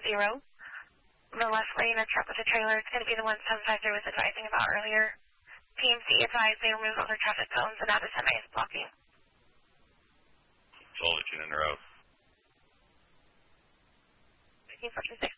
The left lane, a truck with a trailer. It's going to be the 175 was advising about earlier. PMC advised they removed all their traffic cones and now the semi is blocking. Solid, in route. 1546.